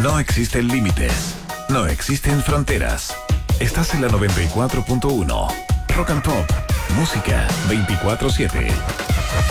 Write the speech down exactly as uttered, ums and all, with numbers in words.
No existen límites. No existen fronteras. Estás en la noventa y cuatro punto uno. Rock and Pop. Música veinticuatro siete.